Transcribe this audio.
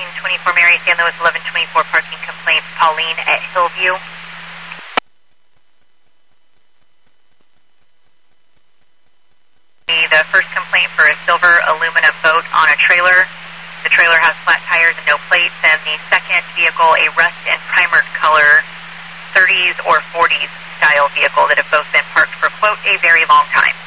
1324 Mary, San Luis 1124 parking complaints, Pauline at Hillview. The first complaint for a silver aluminum boat on a trailer. The trailer has flat tires and no plates, and the second vehicle, a rust and primered color 30s or 40s style vehicle that have both been parked for, quote, a very long time.